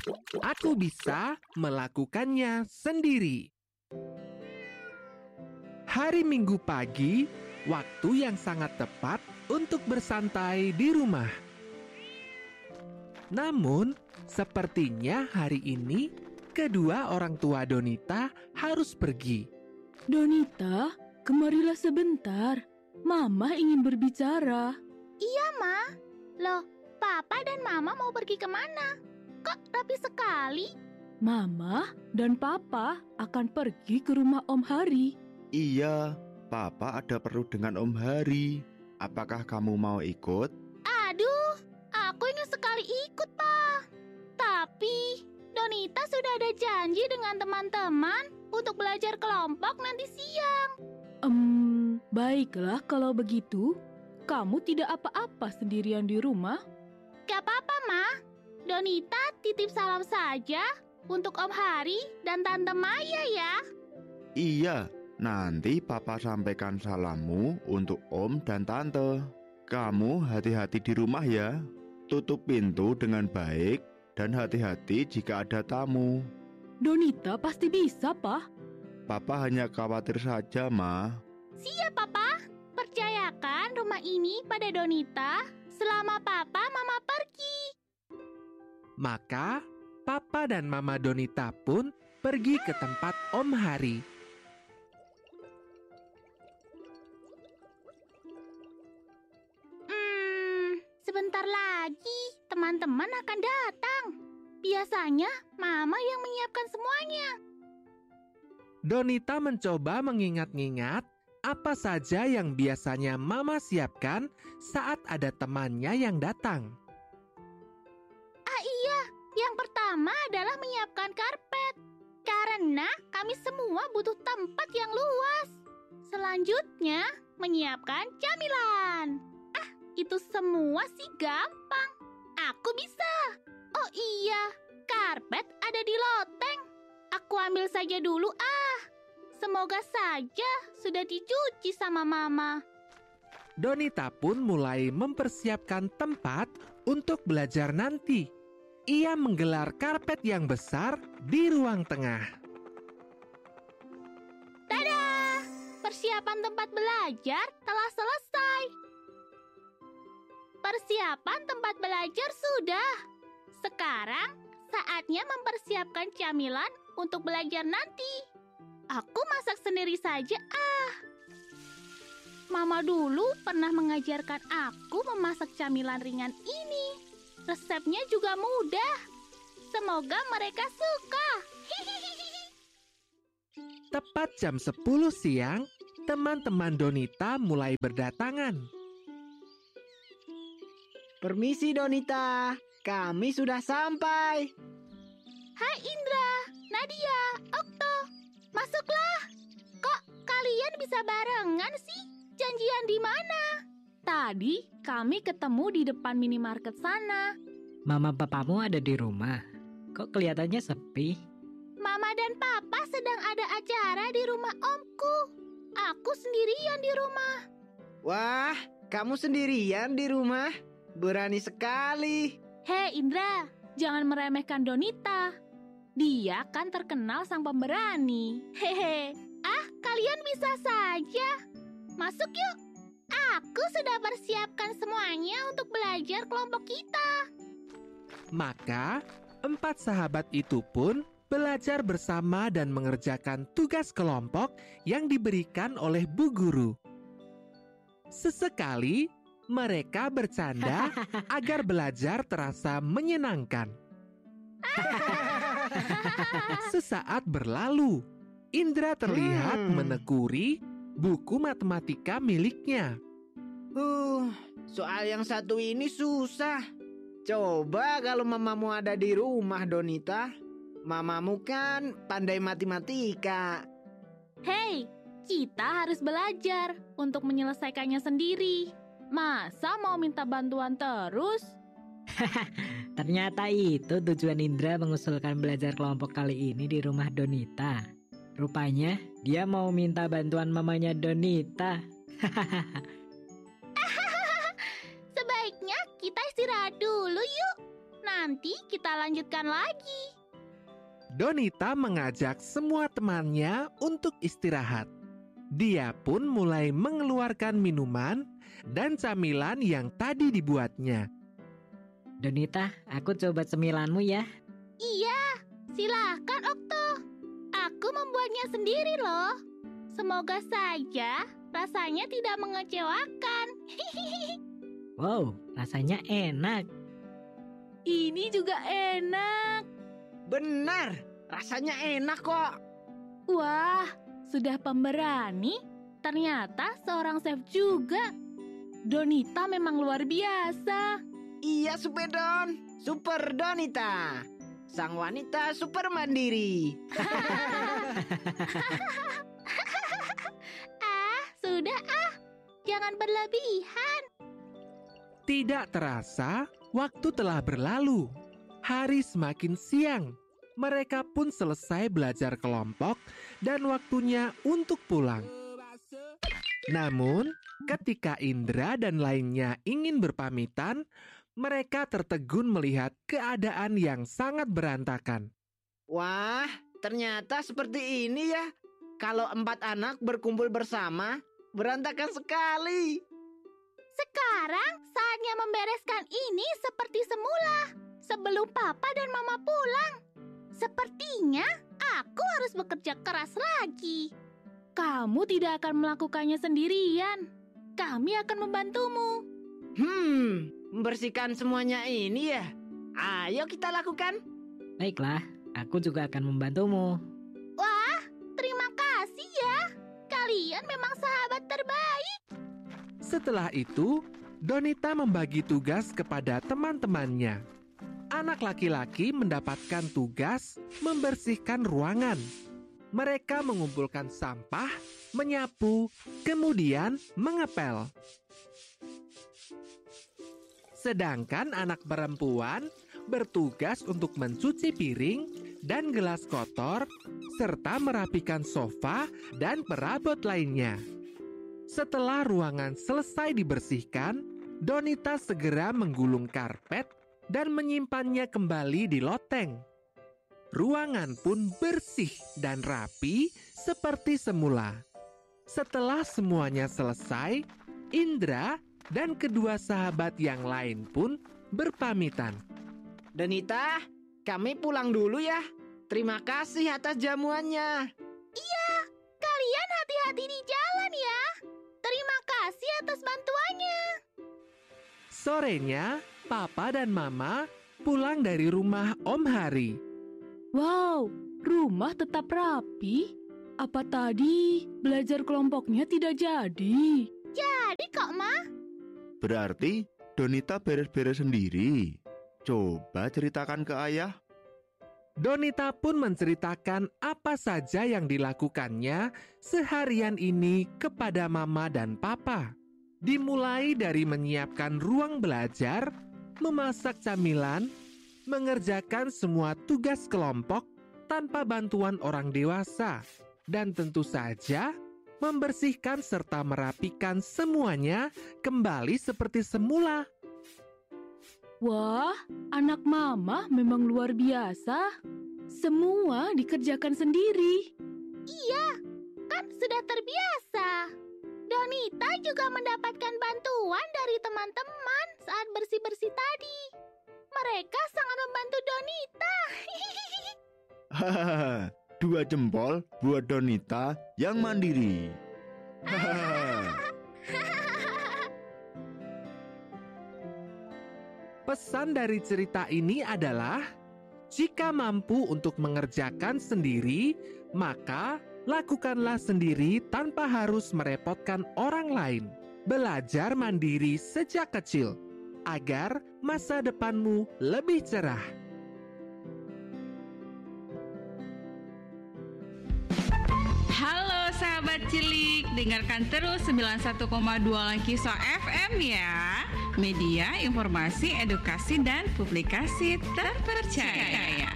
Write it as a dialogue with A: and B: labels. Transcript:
A: Aku bisa melakukannya sendiri. Hari Minggu pagi, waktu yang sangat tepat untuk bersantai di rumah. Namun, sepertinya hari ini kedua orang tua Donita harus pergi.
B: Donita, kemarilah sebentar. Mama ingin berbicara.
C: Iya, Ma. Loh, Papa dan Mama mau pergi kemana? Kok rapi sekali?
B: Mama dan Papa akan pergi ke rumah Om Hari.
D: Iya, Papa ada perlu dengan Om Hari. Apakah kamu mau ikut?
C: Aduh, aku ingin sekali ikut, Pak. Tapi, Donita sudah ada janji dengan teman-teman untuk belajar kelompok nanti siang.
B: Baiklah kalau begitu. Kamu tidak apa-apa sendirian di rumah?
C: Gak apa-apa, Ma. Donita titip salam saja untuk Om Hari dan Tante Maya ya.
D: Iya, nanti Papa sampaikan salammu untuk Om dan Tante. Kamu hati-hati di rumah ya. Tutup pintu dengan baik dan hati-hati jika ada tamu.
B: Donita pasti bisa, Pak.
D: Papa hanya khawatir saja, Ma.
C: Siap, Papa. Percayakan rumah ini pada Donita selama Papa Mama pergi.
A: Maka, Papa dan Mama Donita pun pergi ke tempat Om Hari.
C: Sebentar lagi teman-teman akan datang. Biasanya Mama yang menyiapkan semuanya.
A: Donita mencoba mengingat-ingat apa saja yang biasanya Mama siapkan saat ada temannya yang datang.
C: Ah iya, yang pertama adalah menyiapkan karpet. Karena kami semua butuh tempat yang luas. Selanjutnya, menyiapkan camilan. Itu semua sih gampang. Aku bisa. Oh iya, karpet ada di loteng. Aku ambil saja dulu Semoga saja sudah dicuci sama Mama.
A: Donita pun mulai mempersiapkan tempat untuk belajar nanti. Ia menggelar karpet yang besar di ruang tengah.
C: Dadah! Persiapan tempat belajar telah selesai. Persiapan tempat belajar sudah. Sekarang saatnya mempersiapkan camilan untuk belajar nanti. Aku masak sendiri saja Mama dulu pernah mengajarkan aku memasak camilan ringan ini. Resepnya juga mudah. Semoga mereka suka.
A: Tepat jam 10 siang, teman-teman Donita mulai berdatangan.
E: Permisi Donita, kami sudah sampai.
C: Hai Indra, Nadia, Okto, masuklah. Kok kalian bisa barengan sih? Janjian di mana?
B: Tadi kami ketemu di depan minimarket sana.
F: Mama papamu ada di rumah. Kok kelihatannya sepi?
C: Mama dan Papa sedang ada acara di rumah omku. Aku sendirian di rumah.
E: Wah, kamu sendirian di rumah? Berani sekali.
B: Hei Indra, jangan meremehkan Donita. Dia kan terkenal sang pemberani.
C: Hehe. Kalian bisa saja. Masuk yuk. Aku sudah persiapkan semuanya untuk belajar kelompok kita.
A: Maka, 4 sahabat itu pun belajar bersama dan mengerjakan tugas kelompok yang diberikan oleh Bu Guru. Sesekali, mereka bercanda agar belajar terasa menyenangkan. Sesaat berlalu, Indra terlihat menekuri buku matematika miliknya.
E: Soal yang satu ini susah. Coba kalau mamamu ada di rumah, Donita. Mamamu kan pandai matematika.
B: Hei, kita harus belajar untuk menyelesaikannya sendiri. Masa mau minta bantuan terus?
F: Ternyata itu tujuan Indra mengusulkan belajar kelompok kali ini di rumah Donita. Rupanya dia mau minta bantuan mamanya Donita.
C: Sebaiknya kita istirahat dulu yuk. Nanti kita lanjutkan lagi.
A: Donita mengajak semua temannya untuk istirahat. Dia pun mulai mengeluarkan minuman dan camilan yang tadi dibuatnya.
F: Donita, aku coba cemilanmu ya.
C: Iya, silakan Okto. Aku membuatnya sendiri loh. Semoga saja rasanya tidak mengecewakan.
F: Wow, rasanya enak.
B: Ini juga enak.
E: Benar, rasanya enak kok.
B: Wah, sudah pemberani. Ternyata seorang chef juga. Donita memang luar biasa.
E: Iya, Supedon. Super Donita. Sang wanita super mandiri.
C: Sudah jangan berlebihan.
A: Tidak terasa, waktu telah berlalu. Hari semakin siang. Mereka pun selesai belajar kelompok dan waktunya untuk pulang. Namun, ketika Indra dan lainnya ingin berpamitan, mereka tertegun melihat keadaan yang sangat berantakan.
E: Wah, ternyata seperti ini ya. Kalau 4 anak berkumpul bersama, berantakan sekali.
C: Sekarang saatnya membereskan ini seperti semula. Sebelum Papa dan Mama pulang. Sepertinya aku harus bekerja keras lagi.
B: Kamu tidak akan melakukannya sendirian. Kami akan membantumu.
E: Membersihkan semuanya ini ya. Ayo kita lakukan.
F: Baiklah, aku juga akan membantumu.
C: Wah, terima kasih ya. Kalian memang sahabat terbaik.
A: Setelah itu, Donita membagi tugas kepada teman-temannya. Anak laki-laki mendapatkan tugas membersihkan ruangan. Mereka mengumpulkan sampah, menyapu, kemudian mengepel. Sedangkan anak perempuan bertugas untuk mencuci piring dan gelas kotor, serta merapikan sofa dan perabot lainnya. Setelah ruangan selesai dibersihkan, Donita segera menggulung karpet dan menyimpannya kembali di loteng. Ruangan pun bersih dan rapi seperti semula. Setelah semuanya selesai, Indra dan kedua sahabat yang lain pun berpamitan.
E: Donita, kami pulang dulu ya. Terima kasih atas jamuannya.
C: Iya, kalian hati-hati di jalan ya. Terima kasih atas bantuannya.
A: Sorenya, Papa dan Mama pulang dari rumah Om Hari.
B: Wow, rumah tetap rapi. Apa tadi belajar kelompoknya tidak jadi?
C: Jadi kok, Ma?
D: Berarti Donita beres-beres sendiri. Coba ceritakan ke ayah.
A: Donita pun menceritakan apa saja yang dilakukannya seharian ini kepada Mama dan Papa. Dimulai dari menyiapkan ruang belajar, memasak camilan, mengerjakan semua tugas kelompok tanpa bantuan orang dewasa, dan tentu saja membersihkan serta merapikan semuanya kembali seperti semula.
B: Wah, anak Mama memang luar biasa. Semua dikerjakan sendiri.
C: Iya, kan sudah terbiasa. Donita juga mendapatkan bantuan dari teman-teman saat bersih-bersih tadi. Mereka sangat membantu Donita.
D: Hahaha, 2 jempol buat Donita yang mandiri.
A: Pesan dari cerita ini adalah, jika mampu untuk mengerjakan sendiri, maka lakukanlah sendiri tanpa harus merepotkan orang lain. Belajar mandiri sejak kecil, agar masa depanmu lebih cerah.
G: Halo sahabat cilik, dengarkan terus 91,2 Langkiso FM ya. Media, informasi, edukasi, dan publikasi terpercaya.